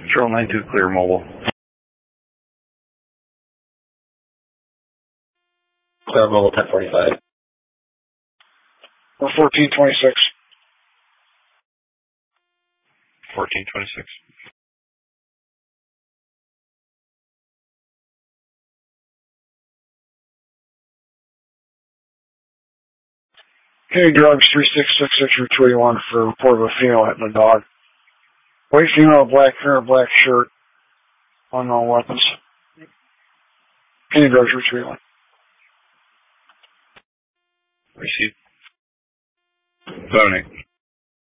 Control 92, clear mobile. Clear mobile 1045. 1426. 1426. Kenny Drugs 3666 281 for report of a female hitting a dog. White female, black hair, black shirt, unknown weapons. Kenny Drugs 331. Receive. Donate.